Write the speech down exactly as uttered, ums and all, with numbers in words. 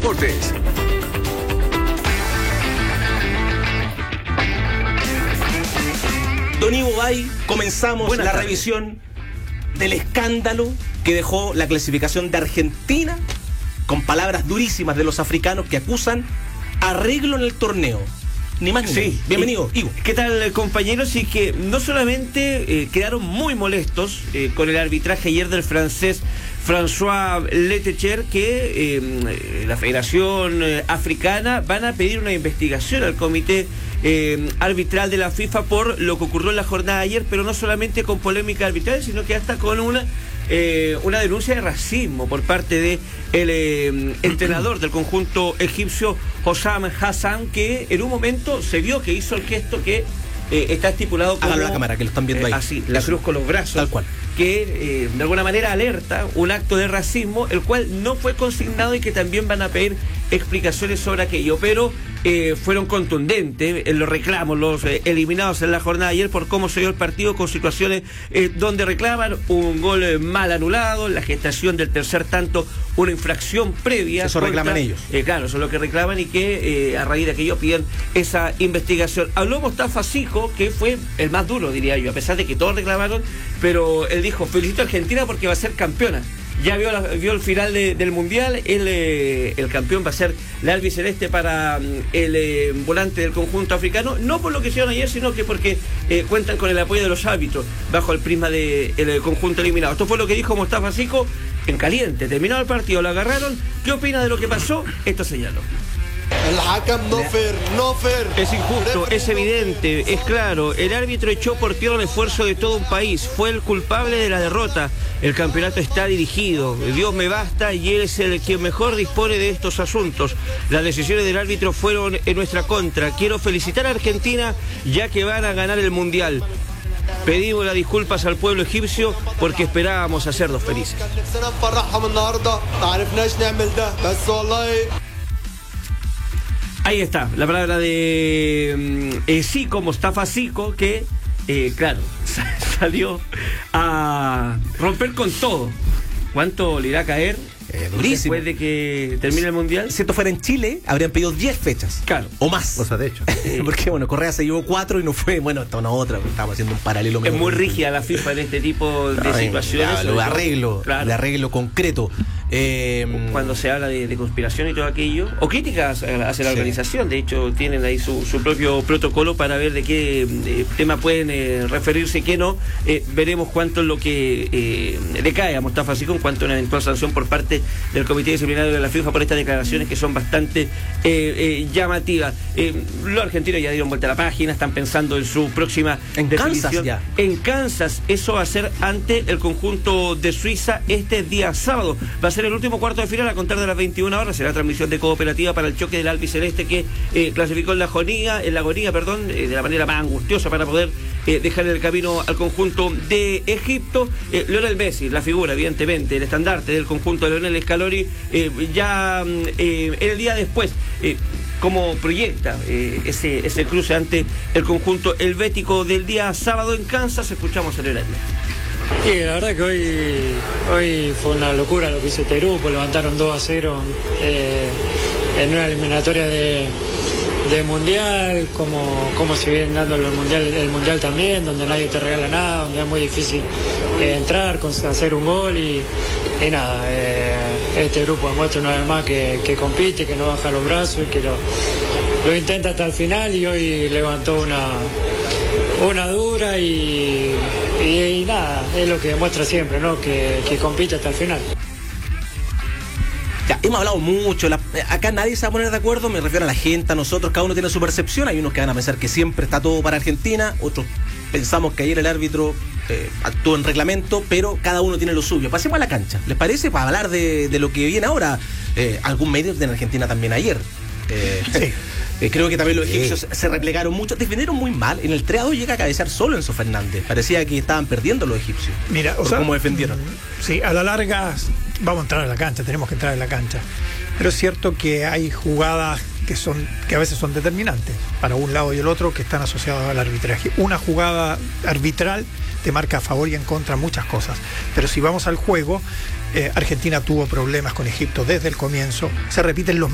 Deportes. Don Ivo Bay, comenzamos Buenas la tardes. revisión del escándalo que dejó la clasificación de Argentina, con palabras durísimas de los africanos que acusan arreglo en el torneo. Ni más ni Sí. menos. Bienvenido, Y- Ivo. ¿Qué tal, compañeros? Y que no solamente eh, quedaron muy molestos eh, con el arbitraje ayer del francés François Letecher, que eh, la Federación eh, Africana van a pedir una investigación al comité eh, arbitral de la FIFA por lo que ocurrió en la jornada de ayer, pero no solamente con polémica arbitral, sino que hasta con una eh, una denuncia de racismo por parte de el eh, entrenador del conjunto egipcio Hossam Hassan, que en un momento se vio que hizo el gesto que eh, está estipulado como Hágalo a la cámara, que lo están viendo ahí. eh, así, la Eso. cruz con los brazos, Tal cual. que eh, de alguna manera alerta un acto de racismo, el cual no fue consignado y que también van a pedir explicaciones sobre aquello, pero eh, fueron contundentes en los reclamos, los eh, eliminados en la jornada de ayer por cómo se dio el partido, con situaciones eh, donde reclaman un gol eh, mal anulado, la gestación del tercer tanto, una infracción previa. Eso contra- reclaman ellos. Eh, claro, eso es lo que reclaman, y que eh, a raíz de aquello piden esa investigación. Habló Mostafa Sico, que fue el más duro, diría yo, a pesar de que todos reclamaron, pero él dijo: felicito a Argentina porque va a ser campeona. Ya vio, la, vio el final de, del Mundial, el, eh, el campeón va a ser la albiceleste para mm, el eh, volante del conjunto africano, no por lo que hicieron ayer, sino que porque eh, cuentan con el apoyo de los árbitros bajo el prisma del de, conjunto eliminado. Esto fue lo que dijo Mostafa Sico en caliente. Terminado el partido, lo agarraron. ¿Qué opina de lo que pasó? Esto señaló. El حكم no fair, no fair. Es injusto, es evidente, es claro. El árbitro echó por tierra el esfuerzo de todo un país. Fue el culpable de la derrota. El campeonato está dirigido. Dios me basta y él es el quien mejor dispone de estos asuntos. Las decisiones del árbitro fueron en nuestra contra. Quiero felicitar a Argentina, ya que van a ganar el Mundial. Pedimos las disculpas al pueblo egipcio porque esperábamos hacerlos felices. كان نفسنا نفرحهم النهارده، ما عرفناش نعمل ده، بس والله Ahí está, la palabra de mm, eh, Sico, Mostafa Sico, que, eh, claro, salió a romper con todo. ¿Cuánto le irá a caer Eh, durísimo. después de que termine el Mundial? Si esto fuera en Chile, habrían pedido diez fechas. Claro. O más. O sea, de hecho. Porque, bueno, Correa se llevó cuatro y no fue, bueno, esta una otra, porque estábamos haciendo un paralelo. Es medio- muy rígida la FIFA en este tipo de Ay, situaciones. claro, sobre de todo, arreglo, claro, de arreglo concreto. Eh, cuando se habla de, de conspiración y todo aquello, o críticas hacia la Sí. organización. De hecho, tienen ahí su, su propio protocolo para ver de qué eh, tema pueden eh, referirse y qué no. Eh, veremos cuánto es lo que eh, le cae a Mostafa Sico en cuanto a una eventual sanción por parte del Comité Disciplinario de la FIFA por estas declaraciones que son bastante eh, eh, llamativas. Eh, los argentinos ya dieron vuelta a la página, están pensando en su próxima En definición. Kansas ya. En Kansas, eso va a ser ante el conjunto de Suiza este día sábado. Va a ser el último cuarto de final a contar de las veintiuna horas. Será transmisión de cooperativa para el choque del albiceleste que eh, clasificó en la agonía, en la agonía, perdón, eh, de la manera más angustiosa para poder eh, dejar el camino al conjunto de Egipto. Eh, Lionel Messi, la figura, evidentemente, el estandarte del conjunto de Lionel Scaloni, eh, ya mm, eh, el día después. Eh, cómo proyecta eh, ese, ese cruce ante el conjunto helvético del día sábado en Kansas. Escuchamos a Lionel. Y la verdad que hoy, hoy fue una locura lo que hizo este grupo, levantaron dos a cero eh, en una eliminatoria de, de mundial, como, como se viene dando el mundial, el mundial también, donde nadie te regala nada, donde es muy difícil eh, entrar, con, hacer un gol y, y nada, eh, este grupo demuestra una vez más que, que compite, que no baja los brazos y que lo, lo intenta hasta el final, y hoy levantó una, una dura y, y, y nada, es lo que demuestra siempre, ¿no? Que, que compite hasta el final. Ya, hemos hablado mucho, la- acá nadie se va a poner de acuerdo, me refiero a la gente, a nosotros, cada uno tiene su percepción. Hay unos que van a pensar que siempre está todo para Argentina, otros pensamos que ayer el árbitro eh, actuó en reglamento, pero cada uno tiene lo suyo. Pasemos a la cancha, ¿les parece? Para hablar de, de lo que viene ahora. Eh, algún medio de Argentina también ayer. Eh, Sí. eh, creo que también los Sí. egipcios se replegaron mucho, defendieron muy mal. En el tres a dos llega a cabecear solo Enzo Fernández. Parecía que estaban perdiendo los egipcios. Mira, o por sea, cómo defendieron. Sí, a la larga vamos a entrar a la cancha, tenemos que entrar en la cancha. Pero es cierto que hay jugadas que son que a veces son determinantes para un lado y el otro, que están asociadas al arbitraje. Una jugada arbitral te marca a favor y en contra muchas cosas. Pero si vamos al juego, eh, Argentina tuvo problemas con Egipto desde el comienzo. Se repiten los